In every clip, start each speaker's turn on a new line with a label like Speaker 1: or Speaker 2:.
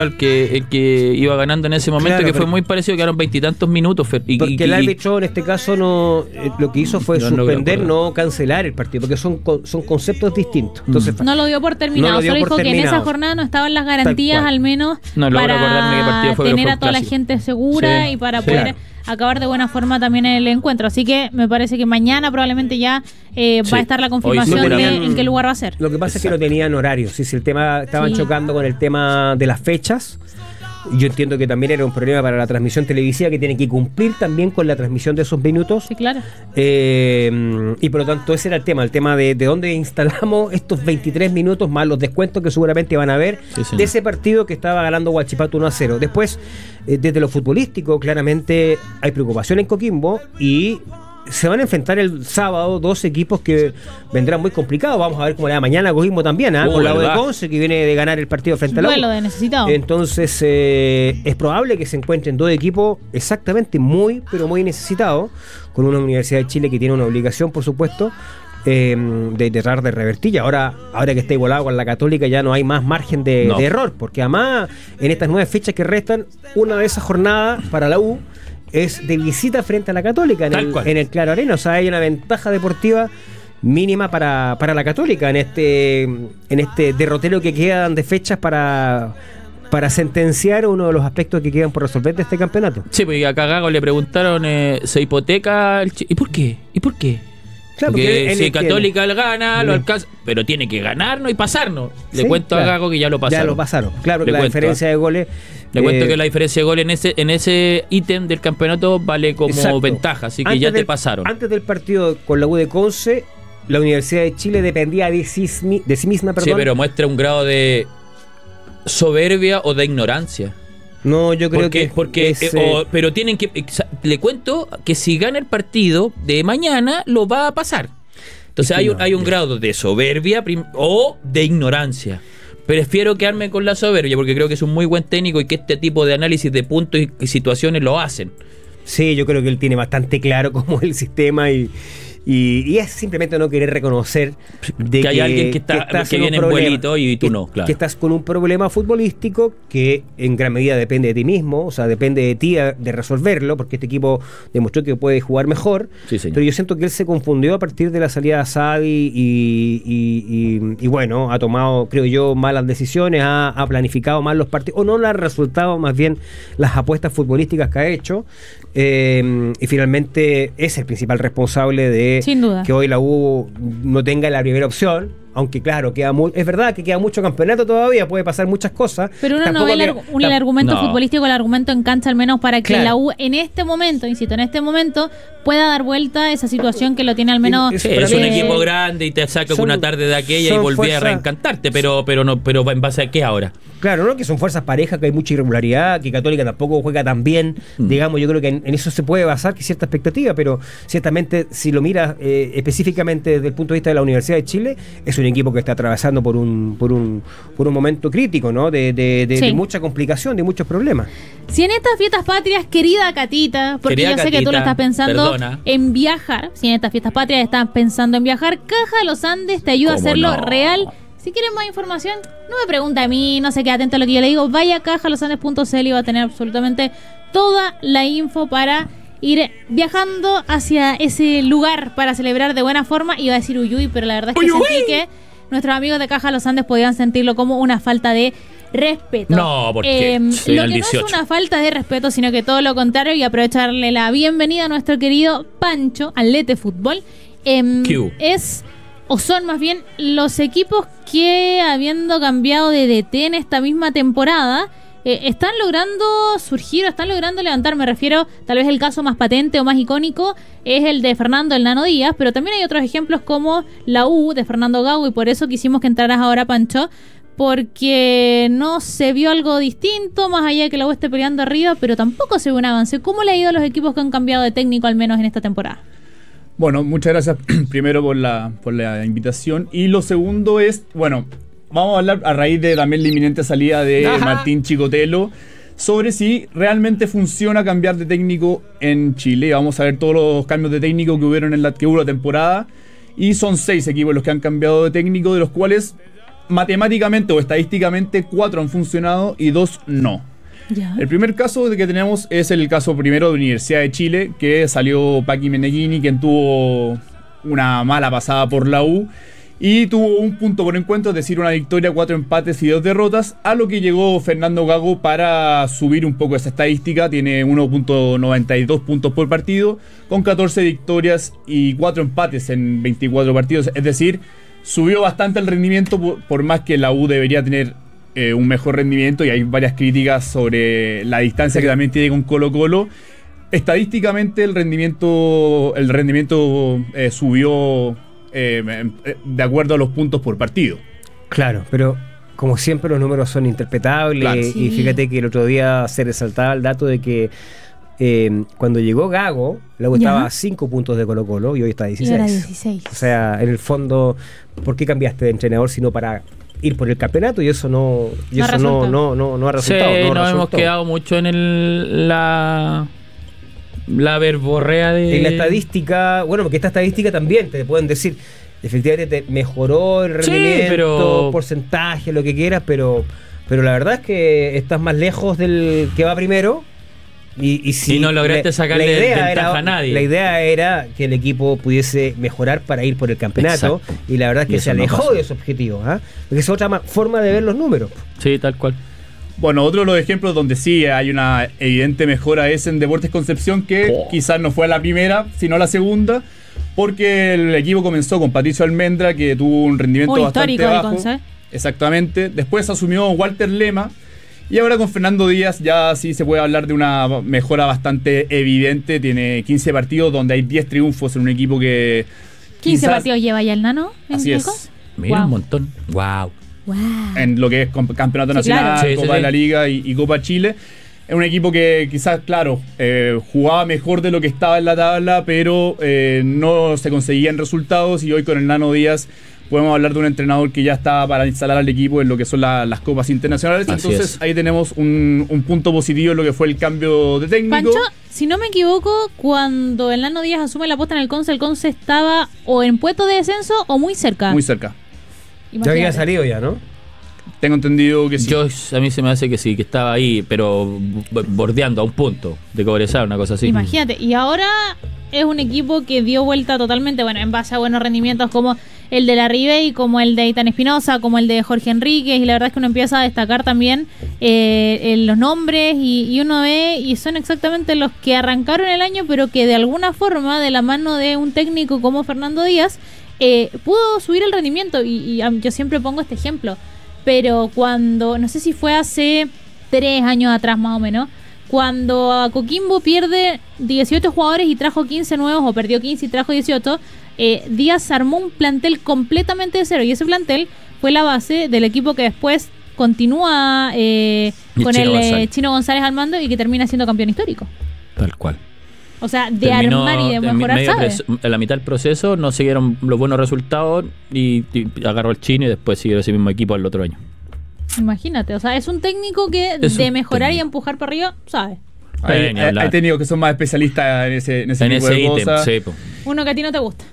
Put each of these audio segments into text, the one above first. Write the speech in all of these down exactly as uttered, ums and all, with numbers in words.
Speaker 1: el que, el que iba ganando en ese momento, claro, que fue muy parecido, quedaron veintitantos minutos. Y,
Speaker 2: porque
Speaker 1: y,
Speaker 2: el árbitro en este caso no eh, lo que hizo fue no, suspender, no, no cancelar el partido, porque son, son conceptos distintos. Entonces,
Speaker 3: no lo dio por terminado, no dio solo por dijo terminado. Que en esa jornada no estaban las garantías al menos no, para fue, tener a toda la gente segura sí, y para sí, poder claro. acabar de buena forma también el encuentro. Así que me parece que mañana probablemente ya eh, sí. va a estar la confirmación de en qué lugar va a ser.
Speaker 2: Lo que pasa Exacto. es que no tenían horario. Si, si el tema estaban sí. chocando con el tema de las fechas, yo entiendo que también era un problema para la transmisión televisiva, que tiene que cumplir también con la transmisión de esos minutos.
Speaker 3: Sí, claro.
Speaker 2: Eh, y por lo tanto ese era el tema, el tema de, de dónde instalamos estos veintitrés minutos más los descuentos que seguramente van a haber sí, de ese partido que estaba ganando Huachipato uno a cero. Después, eh, desde lo futbolístico, claramente hay preocupación en Coquimbo y se van a enfrentar el sábado dos equipos que vendrán muy complicados. Vamos a ver cómo le da mañana a Coquimbo también, ¿eh? uh, con la U de Conce, que viene de ganar el partido frente a la U.
Speaker 3: Duelo de necesitado.
Speaker 2: Entonces eh, es probable que se encuentren dos equipos exactamente muy, pero muy necesitados, con una Universidad de Chile que tiene una obligación, por supuesto, eh, de tratar de revertir. Ahora, ahora que está igualado con la Católica, ya no hay más margen de, no. de error, porque además en estas nueve fechas que restan, una de esas jornadas para la U es de visita frente a la Católica en, el, en el Claro Arena. O sea, hay una ventaja deportiva mínima para, para la Católica en este en este derrotero que quedan de fechas para para sentenciar uno de los aspectos que quedan por resolver de este campeonato.
Speaker 1: Sí, porque a Gago le preguntaron, eh, ¿se hipoteca el ch- ¿y por qué? ¿Y por qué? Claro, porque, porque si Católica tiene. gana, sí. lo alcanza, pero tiene que ganarnos y pasarnos. Le sí, cuento claro. a Gago que ya lo pasaron.
Speaker 2: Ya lo pasaron. Claro que le la cuento, diferencia de goles.
Speaker 1: Le eh, cuento que la diferencia de goles en ese en ese ítem del campeonato vale como exacto. ventaja, así que antes ya
Speaker 2: del,
Speaker 1: te pasaron.
Speaker 2: Antes del partido con la U de Conce, la Universidad de Chile dependía de sí, de sí misma, perdón.
Speaker 1: Sí, pero muestra un grado de soberbia o de ignorancia.
Speaker 2: No, yo creo
Speaker 1: porque,
Speaker 2: que
Speaker 1: porque
Speaker 2: es,
Speaker 1: eh, o, pero tienen que le cuento que si gana el partido de mañana lo va a pasar. Entonces hay un, no, hay un grado de soberbia prim- o de ignorancia. Prefiero quedarme con la soberbia porque creo que es un muy buen técnico y que este tipo de análisis de puntos y, y situaciones lo hacen.
Speaker 2: Sí, yo creo que él tiene bastante claro cómo es el sistema y, y, y es simplemente no querer reconocer de
Speaker 1: que hay que, alguien que está que, que viene en vuelito y tú
Speaker 2: que,
Speaker 1: no, claro.
Speaker 2: Que estás con un problema futbolístico que en gran medida depende de ti mismo, o sea, depende de ti de resolverlo, porque este equipo demostró que puede jugar mejor, sí, pero yo siento que él se confundió a partir de la salida de Asadi y, y, y, y bueno, ha tomado, creo yo, malas decisiones, ha, ha planificado mal los partidos, o no le han resultado más bien las apuestas futbolísticas que ha hecho, eh, y finalmente es el principal responsable de
Speaker 3: sin duda
Speaker 2: que hoy la U no tenga la primera opción, aunque claro, queda muy, es verdad que queda mucho campeonato todavía, puede pasar muchas cosas.
Speaker 3: Pero uno Tampoco no ve el, argu- un, el argumento no. futbolístico, el argumento en cancha al menos para que claro. la U en este momento, insisto, en este momento pueda dar vuelta a esa situación que lo tiene al menos.
Speaker 1: Sí, es un equipo grande y te saca son, una tarde de aquella y volví a reencantarte, pero pero no pero en base a qué ahora.
Speaker 2: Claro, ¿no? Que son fuerzas parejas, que hay mucha irregularidad, que Católica tampoco juega tan bien, mm. digamos, yo creo que en, en eso se puede basar que cierta expectativa, pero ciertamente si lo miras eh, específicamente desde el punto de vista de la Universidad de Chile, es un equipo que está atravesando por un por un por un momento crítico, ¿no? De, de, de, sí. de mucha complicación, de muchos problemas.
Speaker 3: Si en estas fiestas patrias, querida Catita, porque querida yo sé Catita, que tú lo estás pensando perdona. en viajar, si en estas fiestas patrias estás pensando en viajar, Caja de los Andes te ayuda a hacerlo no? real. Si quieren más información, no me pregunte a mí, no se quede atento a lo que yo le digo, vaya a caja los andes punto c l y va a tener absolutamente toda la info para ir viajando hacia ese lugar para celebrar de buena forma. Iba a decir uyuy, pero la verdad es que uy, sentí uy. que nuestros amigos de Caja Los Andes podían sentirlo como una falta de respeto.
Speaker 1: No, porque
Speaker 3: eh, Lo que no es una falta de respeto, sino que todo lo contrario, y aprovecharle la bienvenida a nuestro querido Pancho, al Lete Fútbol. Eh, es... o son más bien los equipos que, habiendo cambiado de D T en esta misma temporada, eh, están logrando surgir o están logrando levantar. Me refiero, tal vez el caso más patente o más icónico es el de Fernando el Nano Díaz, pero también hay otros ejemplos como la U de Fernando Gago, y por eso quisimos que entraras ahora, Pancho, porque no se vio algo distinto, más allá de que la U esté peleando arriba, pero tampoco se ve un avance. ¿Cómo le ha ido a los equipos que han cambiado de técnico, al menos en esta temporada?
Speaker 4: Bueno, muchas gracias primero por la, por la invitación. Y lo segundo es, bueno, vamos a hablar a raíz de también la inminente salida de Ajá. Martín Chicotelo sobre si realmente funciona cambiar de técnico en Chile. Vamos a ver todos los cambios de técnico que hubieron en la que hubo la temporada. Y son seis equipos los que han cambiado de técnico, de los cuales matemáticamente o estadísticamente cuatro han funcionado y dos no.
Speaker 3: Ya.
Speaker 4: El primer caso que tenemos es el caso primero de Universidad de Chile, que salió Paqui Meneghini, quien tuvo una mala pasada por la U y tuvo un punto por encuentro, es decir, una victoria, cuatro empates y dos derrotas, a lo que llegó Fernando Gago para subir un poco esa estadística. Tiene uno punto noventa y dos puntos por partido, con catorce victorias y cuatro empates en veinticuatro partidos, es decir, subió bastante el rendimiento, por, por más que la U debería tener eh, un mejor rendimiento, y hay varias críticas sobre la distancia que también tiene con Colo Colo. Estadísticamente el rendimiento, el rendimiento eh, subió Eh, de acuerdo a los puntos por partido.
Speaker 2: Claro, pero como siempre los números son interpretables,
Speaker 4: claro.
Speaker 2: Y
Speaker 3: Sí.
Speaker 2: fíjate que el otro día se resaltaba el dato de que eh, cuando llegó Gago, la U
Speaker 3: Ya.
Speaker 2: estaba a cinco puntos de Colo Colo y hoy está a
Speaker 3: Y
Speaker 2: dieciséis.
Speaker 3: era dieciséis.
Speaker 2: O sea, en el fondo, ¿por qué cambiaste de entrenador sino para ir por el campeonato? Y eso no, y
Speaker 3: No
Speaker 2: eso no,
Speaker 3: resultó.
Speaker 2: no, no, no ha
Speaker 1: Sí,
Speaker 2: resultado. no
Speaker 1: nos hemos
Speaker 2: resultó.
Speaker 1: quedado mucho en el, la, la verborrea de...
Speaker 2: En la estadística, bueno, porque esta estadística también te pueden decir, efectivamente te mejoró el
Speaker 1: Sí,
Speaker 2: rendimiento,
Speaker 1: pero-
Speaker 2: porcentaje, lo que quieras, pero, pero la verdad es que estás más lejos del que va primero. Y, y, si
Speaker 1: Y no lograste
Speaker 2: la-
Speaker 1: sacarle
Speaker 2: la idea
Speaker 1: ventaja
Speaker 2: era-
Speaker 1: a nadie.
Speaker 2: La idea era que el equipo pudiese mejorar para ir por el campeonato.
Speaker 1: Exacto.
Speaker 2: Y la verdad es
Speaker 1: Y
Speaker 2: que
Speaker 1: eso
Speaker 2: se
Speaker 1: no
Speaker 2: alejó
Speaker 1: pasó.
Speaker 2: de ese objetivo. ¿Ah? Porque es otra ma- forma de ver los números.
Speaker 1: Sí, tal cual.
Speaker 4: Bueno, otro de los ejemplos donde sí hay una evidente mejora es en Deportes Concepción, que
Speaker 1: Oh.
Speaker 4: quizás no fue la primera, sino la segunda, porque el equipo comenzó con Patricio Almendra, que tuvo un rendimiento
Speaker 3: Un
Speaker 4: bastante
Speaker 3: histórico del
Speaker 4: bajo.
Speaker 3: Conce.
Speaker 4: Exactamente. Después asumió Walter Lema, y ahora con Fernando Díaz ya sí se puede hablar de una mejora bastante evidente. Tiene quince partidos donde hay diez triunfos en un equipo que
Speaker 3: quince
Speaker 4: quizás-
Speaker 3: partidos lleva ya el Nano. en
Speaker 4: Así
Speaker 3: el
Speaker 4: es.
Speaker 3: Conce.
Speaker 1: Mira,
Speaker 3: Wow.
Speaker 1: un montón. Wow.
Speaker 3: Wow.
Speaker 4: en lo que es comp- Campeonato
Speaker 3: Sí,
Speaker 4: Nacional,
Speaker 3: claro.
Speaker 1: Sí, sí,
Speaker 4: Copa
Speaker 1: sí.
Speaker 4: de la Liga y, y Copa Chile. Es un equipo que quizás, claro, eh, jugaba mejor de lo que estaba en la tabla, pero eh, no se conseguían resultados, y hoy con el Nano Díaz podemos hablar de un entrenador que ya está para instalar al equipo en lo que son la- las copas internacionales.
Speaker 1: Así
Speaker 4: Entonces
Speaker 1: es.
Speaker 4: ahí tenemos un, un punto positivo en lo que fue el cambio de técnico.
Speaker 3: Pancho, si no me equivoco, cuando el Nano Díaz asume la posta en el Conce, el Conce estaba o en puesto de descenso o muy cerca.
Speaker 4: Muy cerca.
Speaker 2: Ya había salido ya, ¿no?
Speaker 4: Tengo entendido que sí.
Speaker 1: Yo, a mí se me hace que sí, que estaba ahí, pero b- bordeando a un punto de Cobresal, una cosa así.
Speaker 3: Imagínate. Y ahora es un equipo que dio vuelta totalmente, bueno, en base a buenos rendimientos como el de la Ribey, como el de Itán Espinosa, como el de Jorge Enríquez, y la verdad es que uno empieza a destacar también eh, eh, los nombres, y, y uno ve, y son exactamente los que arrancaron el año, pero que de alguna forma, de la mano de un técnico como Fernando Díaz, eh, pudo subir el rendimiento. Y, y um, yo siempre pongo este ejemplo, pero cuando, no sé si fue hace tres años atrás más o menos, cuando a Coquimbo pierde dieciocho jugadores y trajo quince nuevos, o perdió quince y trajo dieciocho, eh, Díaz armó un plantel completamente de cero, y ese plantel fue la base del equipo que después continúa eh,
Speaker 1: Y
Speaker 3: con
Speaker 1: Chino
Speaker 3: el eh,
Speaker 1: González.
Speaker 3: Chino González al mando, y que termina siendo campeón histórico.
Speaker 1: Tal cual.
Speaker 3: O sea, de
Speaker 1: Terminó
Speaker 3: armar y de
Speaker 1: en
Speaker 3: mejorar,
Speaker 1: medio
Speaker 3: ¿sabes?
Speaker 1: proce- en la mitad del proceso no siguieron los buenos resultados, y, y agarró el Chino y después siguió ese mismo equipo el otro año.
Speaker 3: Imagínate, o sea, es un técnico que
Speaker 1: Es
Speaker 3: de
Speaker 1: un
Speaker 3: mejorar y
Speaker 1: técnico.
Speaker 3: empujar para arriba, ¿sabes?
Speaker 4: Hay,
Speaker 1: Eh, ni
Speaker 4: hay-
Speaker 1: hablar.
Speaker 4: hay técnicos que son más especialistas en ese, en ese
Speaker 1: En
Speaker 4: tipo
Speaker 1: ese
Speaker 4: de
Speaker 1: ítem,
Speaker 4: cosas.
Speaker 1: sí, po.
Speaker 3: Uno que a ti no te gusta.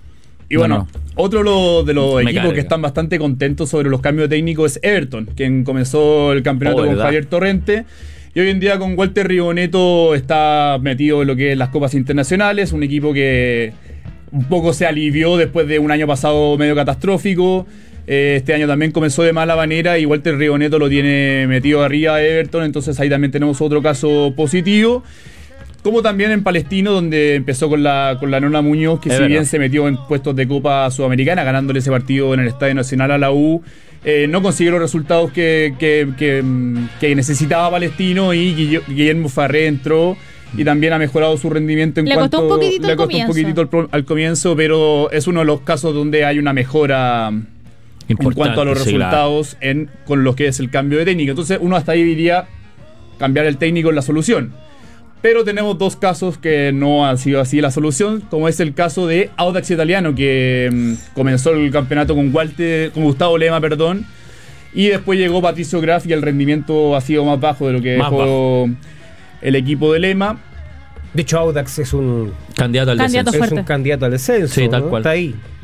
Speaker 4: Y bueno,
Speaker 1: No, no.
Speaker 4: otro lo- de los
Speaker 1: Me
Speaker 4: equipos
Speaker 1: carga.
Speaker 4: que están bastante contentos sobre los cambios técnicos es Everton, quien comenzó el campeonato
Speaker 1: Oh,
Speaker 4: con
Speaker 1: ¿verdad?
Speaker 4: Javier Torrente. Y hoy en día con Walter Rigoneto está metido en lo que es las copas internacionales, un equipo que un poco se alivió después de un año pasado medio catastrófico. Eh, Este año también comenzó de mala manera y Walter Rigoneto lo tiene metido arriba a Everton, entonces ahí también tenemos otro caso positivo. Como también en Palestino, donde empezó con la, con la Nona Muñoz, que
Speaker 1: Es
Speaker 4: si
Speaker 1: verdad.
Speaker 4: bien se metió en puestos de Copa Sudamericana, ganándole ese partido en el Estadio Nacional a la U, eh, no consiguió los resultados que, que, que, mm, que necesitaba Palestino, y Guille- Guillermo Farré entró y también ha mejorado su rendimiento en
Speaker 3: Le
Speaker 4: cuanto...
Speaker 3: costó un poquitito
Speaker 4: le
Speaker 3: al
Speaker 4: costó un
Speaker 3: comienzo.
Speaker 4: poquitito al, pro- al comienzo, pero es uno de los casos donde hay una mejora en cuanto a los
Speaker 1: sí,
Speaker 4: resultados en, con lo que es el cambio de técnico. Entonces uno hasta ahí diría cambiar el técnico es la solución. Pero tenemos dos casos que no han sido así la solución, como es el caso de Audax Italiano, que mm, comenzó el campeonato con Walter, con Gustavo Lema, perdón, y después llegó Patricio Graf y el rendimiento ha sido más bajo de lo que
Speaker 1: Más
Speaker 4: dejó el equipo de Lema.
Speaker 2: De hecho, Audax es un,
Speaker 1: Candidato al
Speaker 3: Candidato
Speaker 1: descenso.
Speaker 2: es un
Speaker 3: fuerte.
Speaker 2: candidato al descenso.
Speaker 1: Sí, tal
Speaker 2: ¿no?
Speaker 1: cual.
Speaker 2: Está ahí.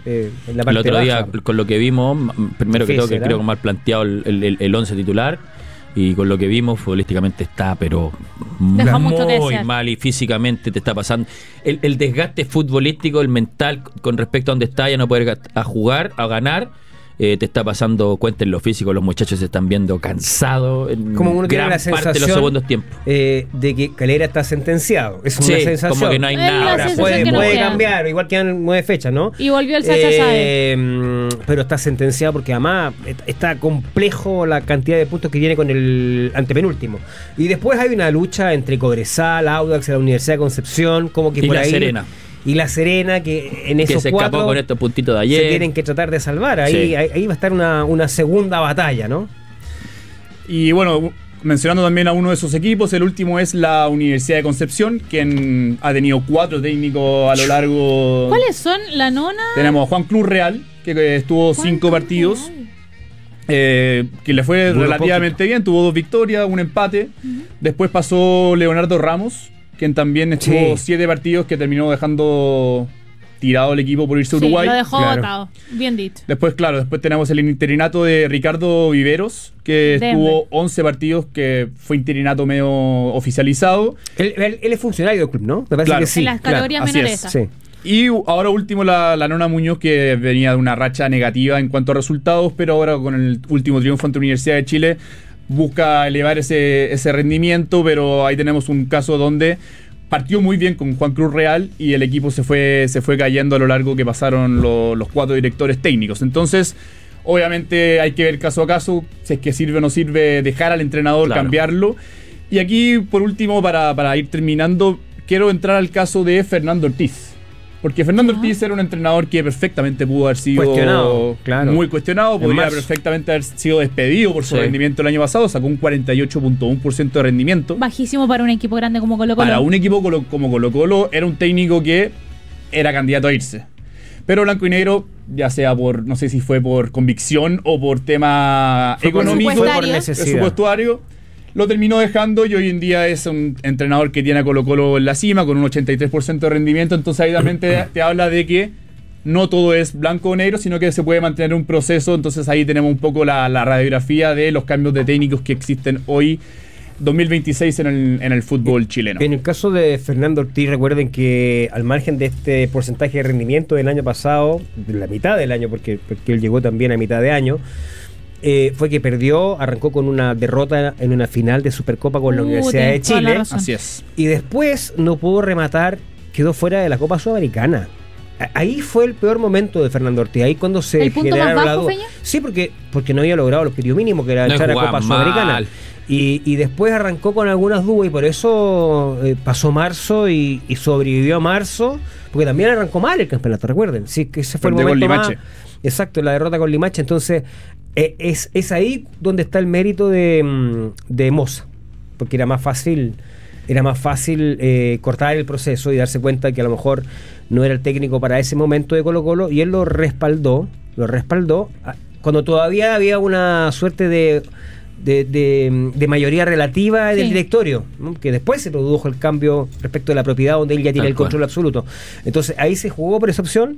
Speaker 2: eh, en la parte
Speaker 1: el otro día,
Speaker 2: baja.
Speaker 1: con lo que vimos, primero que todo, que
Speaker 2: ¿será?
Speaker 1: creo que mal planteado el, el, el once titular, y con lo que vimos, futbolísticamente está, pero
Speaker 3: Deja mucho que
Speaker 1: muy
Speaker 3: desear.
Speaker 1: mal, y físicamente te está pasando. El, el desgaste futbolístico, el mental, con respecto a donde está, ya no poder a jugar, a ganar, eh, te está pasando cuenta en lo físico. Los muchachos se están viendo cansados en
Speaker 2: Como uno tiene
Speaker 1: gran
Speaker 2: la
Speaker 1: parte de los
Speaker 2: sensación
Speaker 1: segundos tiempos.
Speaker 2: eh, de que Calera está sentenciado. Es una
Speaker 1: Sí,
Speaker 2: sensación.
Speaker 1: como que no hay
Speaker 3: Es
Speaker 1: nada.
Speaker 3: la
Speaker 1: Ahora,
Speaker 3: sensación
Speaker 2: Puede,
Speaker 3: que nos
Speaker 2: puede
Speaker 3: queda.
Speaker 2: cambiar, igual quedan nueve fechas, ¿no?
Speaker 3: Y volvió el Sacha
Speaker 2: Eh, mm, pero está sentenciado porque además et- está complejo la cantidad de puntos que tiene con el antepenúltimo. Y después hay una lucha entre Cobresal, Audax, la Universidad de Concepción, como que
Speaker 1: Y
Speaker 2: por
Speaker 1: La
Speaker 2: ahí.
Speaker 1: Serena.
Speaker 2: Y La Serena, que en
Speaker 1: que
Speaker 2: esos
Speaker 1: se
Speaker 2: cuatro
Speaker 1: escapó con estos puntitos de ayer.
Speaker 2: se tienen que tratar de salvar. Ahí,
Speaker 1: Sí.
Speaker 2: ahí, ahí va a estar una, una segunda batalla, ¿no?
Speaker 4: Y bueno, mencionando también a uno de esos equipos, el último es la Universidad de Concepción, quien ha tenido cuatro técnicos a lo largo.
Speaker 3: ¿Cuáles son? La nona.
Speaker 4: Tenemos a Juan Cruz Real, que estuvo
Speaker 3: Juan
Speaker 4: cinco
Speaker 3: Cruz
Speaker 4: partidos,
Speaker 3: Real.
Speaker 4: eh, que le fue
Speaker 2: Duró
Speaker 4: relativamente bien, tuvo dos victorias, un empate. Después pasó Leonardo Ramos, quien también estuvo
Speaker 2: Sí.
Speaker 4: siete partidos, que terminó dejando tirado el equipo por irse a
Speaker 3: Sí,
Speaker 4: Uruguay.
Speaker 3: lo dejó
Speaker 2: Claro.
Speaker 3: botado. Bien dicho.
Speaker 4: Después, claro, después tenemos el interinato de Ricardo Viveros, que
Speaker 3: Denver.
Speaker 4: estuvo once partidos, que fue interinato medio oficializado.
Speaker 2: Él, él- él es funcionario del club, ¿no? Me parece
Speaker 4: Claro.
Speaker 2: que sí.
Speaker 3: En las categorías
Speaker 4: así
Speaker 3: menores.
Speaker 4: es,
Speaker 3: esas.
Speaker 2: Sí.
Speaker 4: Y ahora último la, la Nona Muñoz, que venía de una racha negativa en cuanto a resultados, pero ahora con el último triunfo ante Universidad de Chile busca elevar ese, ese rendimiento, pero ahí tenemos un caso donde partió muy bien con Juan Cruz Real y el equipo se fue, se fue cayendo a lo largo que pasaron lo- los cuatro directores técnicos. Entonces, obviamente hay que ver caso a caso, si es que sirve o no sirve dejar al entrenador,
Speaker 1: Claro.
Speaker 4: cambiarlo. Y aquí, por último, para, para ir terminando, quiero entrar al caso de Fernando Ortiz. Porque Fernando
Speaker 3: Ajá.
Speaker 4: Ortiz era un entrenador que perfectamente pudo haber sido
Speaker 2: Cuestionado, claro.
Speaker 4: muy cuestionado,
Speaker 2: En
Speaker 4: podría
Speaker 2: marzo.
Speaker 4: perfectamente haber sido despedido por su
Speaker 1: Sí.
Speaker 4: rendimiento el año pasado, sacó un cuarenta y ocho punto uno por ciento de rendimiento.
Speaker 3: Bajísimo para un equipo grande como Colo Colo.
Speaker 4: Para un equipo colo- como Colo Colo era un técnico que era candidato a irse. Pero Blanco y Negro, ya sea por, no sé si fue por convicción o por tema
Speaker 2: Fue por-
Speaker 4: económico,
Speaker 3: fue por
Speaker 2: necesidad.
Speaker 4: presupuestario, lo terminó dejando y hoy en día es un entrenador que tiene a Colo Colo en la cima con un ochenta y tres por ciento de rendimiento. Entonces ahí también te, te habla de que no todo es blanco o negro, sino que se puede mantener un proceso. Entonces ahí tenemos un poco la, la radiografía de los cambios de técnicos que existen hoy, dos mil veintiséis, en el, en el fútbol chileno.
Speaker 2: En el caso de Fernando Ortiz, recuerden que al margen de este porcentaje de rendimiento del año pasado, de la mitad del año, porque, porque él llegó también a mitad de año, eh, fue que perdió, arrancó con una derrota en una final de Supercopa con la
Speaker 3: Uh,
Speaker 2: Universidad de
Speaker 3: tienes toda la
Speaker 2: Chile,
Speaker 3: razón.
Speaker 4: Así es.
Speaker 2: y después no pudo rematar, quedó fuera de la Copa Sudamericana. A- Ahí fue el peor momento de Fernando Ortiz, ahí cuando se
Speaker 3: ¿El punto más
Speaker 2: generaron la
Speaker 3: bajo,
Speaker 2: duda.
Speaker 3: Feña?
Speaker 2: Sí, porque, porque no había logrado el objetivo mínimo, que era
Speaker 1: No,
Speaker 2: entrar a
Speaker 1: jugaba
Speaker 2: Copa
Speaker 1: mal.
Speaker 2: Sudamericana. Y, y después arrancó con algunas dudas y por eso eh, pasó marzo y, y sobrevivió a marzo, porque también arrancó mal el campeonato, recuerden. Sí, que ese fue el
Speaker 4: Perdió con
Speaker 2: momento más.
Speaker 4: Limache.
Speaker 2: Exacto, la derrota con Limache. Entonces, eh, es, es ahí donde está el mérito de, mm, de Moza, porque era más fácil, era más fácil eh, cortar el proceso y darse cuenta que a lo mejor no era el técnico para ese momento de Colo Colo, y él lo respaldó, lo respaldó ah, cuando todavía había una suerte de De, de- de mayoría relativa en el
Speaker 3: Sí.
Speaker 2: directorio, ¿no? Que después se produjo el cambio respecto de la propiedad donde él ya tiene
Speaker 1: Tal
Speaker 2: el control
Speaker 1: cual.
Speaker 2: absoluto. Entonces ahí se jugó por esa opción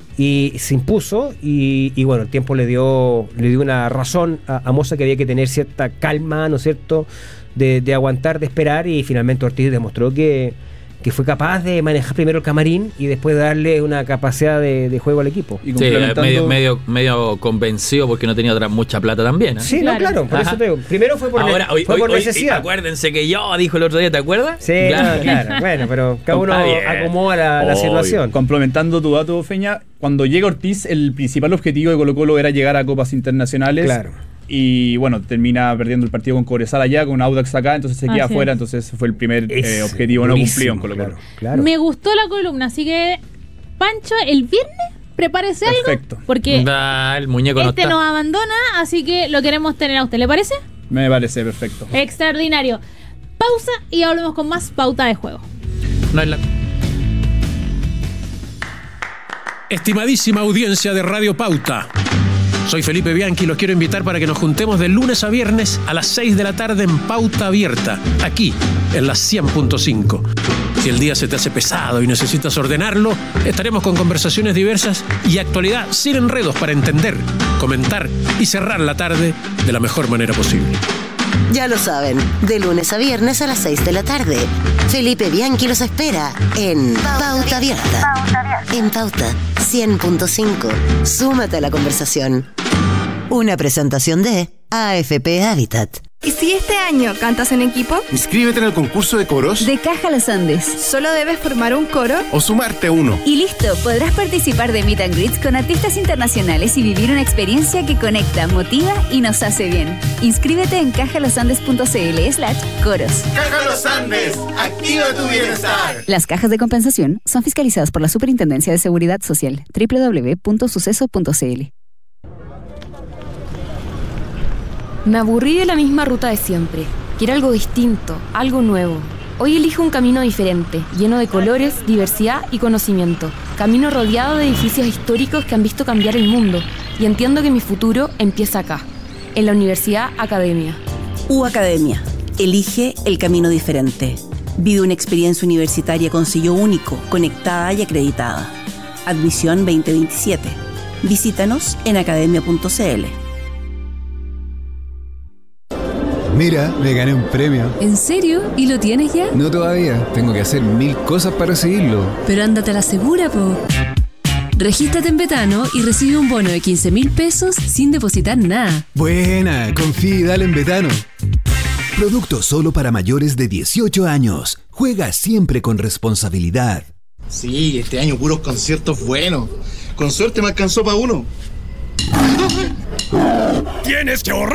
Speaker 2: y se impuso y, y bueno, el tiempo le dio le dio una razón a, a Moza, que había que tener cierta calma, ¿no es cierto?, de, de aguantar, de esperar, y finalmente Ortiz demostró que, que fue capaz de manejar primero el camarín y después darle una capacidad de, de juego al equipo.
Speaker 4: Y
Speaker 1: Sí,
Speaker 4: complementando-
Speaker 1: medio, medio, medio convencido porque no tenía otra, mucha plata también. ¿eh?
Speaker 2: Sí, no,
Speaker 3: Claro.
Speaker 2: claro, por
Speaker 1: Ajá.
Speaker 2: eso te digo. Primero fue por, ne-
Speaker 1: Ahora, hoy,
Speaker 2: fue
Speaker 1: hoy-
Speaker 2: por
Speaker 1: hoy-
Speaker 2: necesidad.
Speaker 1: acuérdense que yo, dijo el otro día, ¿te acuerdas?
Speaker 2: Sí, claro, claro. Bueno, pero cada uno
Speaker 1: Está bien.
Speaker 2: acomoda la, la
Speaker 4: Obvio.
Speaker 2: situación.
Speaker 4: Complementando tu dato, Feña, cuando llega Ortiz, el principal objetivo de Colo Colo era llegar a copas internacionales.
Speaker 2: Claro.
Speaker 4: Y bueno, termina perdiendo el partido con Cobresal allá, con Audax acá, entonces se queda
Speaker 3: Así
Speaker 4: afuera.
Speaker 3: es.
Speaker 4: Entonces fue el primer eh,
Speaker 2: Es
Speaker 4: objetivo no cumplido en
Speaker 2: durísimo,
Speaker 4: Colo Colo.
Speaker 2: claro, claro.
Speaker 3: Me gustó la columna, así que Pancho, el viernes prepárese algo.
Speaker 4: Perfecto.
Speaker 3: Porque
Speaker 1: Da, el muñeco no
Speaker 3: este
Speaker 1: está.
Speaker 3: nos abandona, así que lo queremos tener a usted. ¿Le parece?
Speaker 4: Me parece perfecto.
Speaker 3: Extraordinario. Pausa y hablamos con más pauta de juego.
Speaker 1: No es la-
Speaker 5: Estimadísima audiencia de Radio Pauta, soy Felipe Bianchi y los quiero invitar para que nos juntemos de lunes a viernes a las seis de la tarde en Pauta Abierta, aquí en la cien punto cinco. Si el día se te hace pesado y necesitas ordenarlo, estaremos con conversaciones diversas y actualidad sin enredos para entender, comentar y cerrar la tarde de la mejor manera posible.
Speaker 6: Ya lo saben, de lunes a viernes a las seis de la tarde. Felipe Bianchi los espera en Pauta Abierta. En Pauta cien punto cinco. Súmate a la conversación. Una presentación de A F P Habitat.
Speaker 7: ¿Y si este año cantas en equipo?
Speaker 8: Inscríbete en el concurso de coros
Speaker 7: de Caja Los Andes. Solo debes formar un coro
Speaker 8: o sumarte a uno.
Speaker 7: Y listo, podrás participar de Meet and Greets con artistas internacionales y vivir una experiencia que conecta, motiva y nos hace bien. Inscríbete en cajalosandes.cl slash coros.
Speaker 8: Caja Los Andes, activa tu bienestar.
Speaker 7: Las cajas de compensación son fiscalizadas por la Superintendencia de Seguridad Social. doble u doble u doble u punto suceso punto c l.
Speaker 9: Me aburrí de la misma ruta de siempre. Quiero algo distinto, algo nuevo. Hoy elijo un camino diferente, lleno de colores, diversidad y conocimiento. Camino rodeado de edificios históricos que han visto cambiar el mundo. Y entiendo que mi futuro empieza acá, en la Universidad Academia.
Speaker 10: U Academia. Elige el camino diferente. Vive una experiencia universitaria con sello único, conectada y acreditada. Admisión veinte veintisiete. Visítanos en academia punto c l.
Speaker 11: Mira, me gané un premio.
Speaker 12: ¿En serio? ¿Y lo tienes ya?
Speaker 11: No todavía. Tengo que hacer mil cosas para recibirlo.
Speaker 12: Pero ándate a la segura, po. Regístrate en Betano y recibe un bono de quince mil pesos sin depositar nada.
Speaker 11: Buena, confía y dale en Betano.
Speaker 13: Producto solo para mayores de dieciocho años. Juega siempre con responsabilidad.
Speaker 8: Sí, este año puros conciertos buenos. Con suerte me alcanzó para uno.
Speaker 14: Tienes que ahorrar.